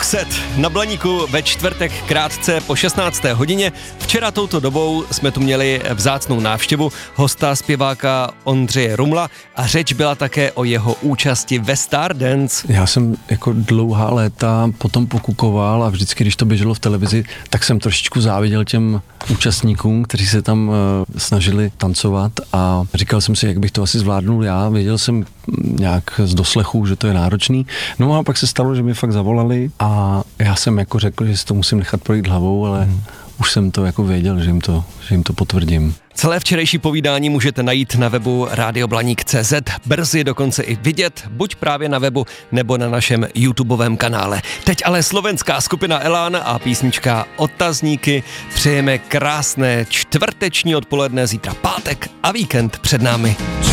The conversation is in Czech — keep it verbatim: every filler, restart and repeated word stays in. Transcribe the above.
Set na Blaníku ve čtvrtek krátce po šestnácté hodině. Včera touto dobou jsme tu měli vzácnou návštěvu hosta zpěváka Ondřeje Rumla a řeč byla také o jeho účasti ve Stardance. Já jsem jako dlouhá léta potom pokukoval a vždycky, když to běželo v televizi, tak jsem trošičku záviděl těm účastníkům, kteří se tam uh, snažili tancovat a říkal jsem si, jak bych to asi zvládnul já. Věděl jsem nějak z doslechu, že to je náročný. No a pak se stalo, že mi fakt zavolali a já jsem jako řekl, že si to musím nechat projít hlavou, ale hmm. už jsem to jako věděl, že jim to, že jim to potvrdím. Celé včerejší povídání můžete najít na webu rádio blaník tečka cé zet, brzy dokonce i vidět, buď právě na webu, nebo na našem YouTubeovém kanále. Teď ale slovenská skupina Elán a písnička Otazníky. Přejeme krásné čtvrteční odpoledne, zítra pátek a víkend před námi.